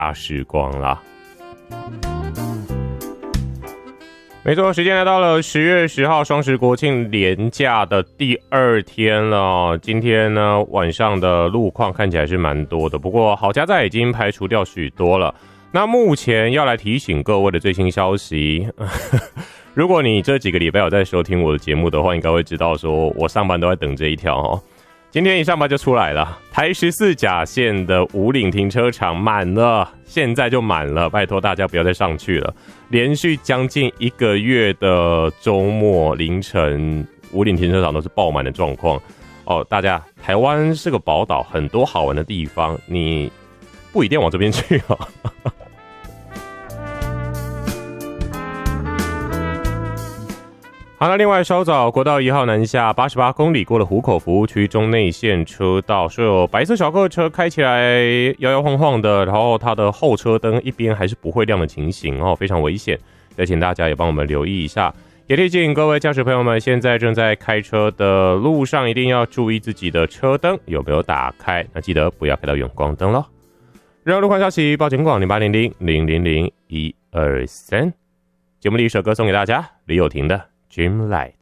大时光啦。没错，时间来到了10月10号双十国庆连假的第2天了。今天呢晚上的路况看起来是蛮多的，不过好家在已经排除掉许多了。那目前要来提醒各位的最新消息如果你这几个礼拜有在收听我的节目的话，应该会知道说我上班都在等这一条哦。今天一上班就出来了，台14甲线的武岭停车场满了，现在就满了，拜托大家不要再上去了。连续将近1个月的周末凌晨，武岭停车场都是爆满的状况哦。大家，台湾是个宝岛，很多好玩的地方，你不一定往这边去哦。好，那另外稍早国道1号南下88公里过了湖口服务区中内线车道，说有白色小客车开起来摇摇晃晃的，然后它的后车灯一边还是不会亮的情形哦，非常危险。再请大家也帮我们留意一下，也提醒各位驾驶朋友们，现在正在开车的路上一定要注意自己的车灯有没有打开，那记得不要开到远光灯咯。然后路况消息，报警广0800000123，节目里一首歌送给大家，李友廷的Dreamlight。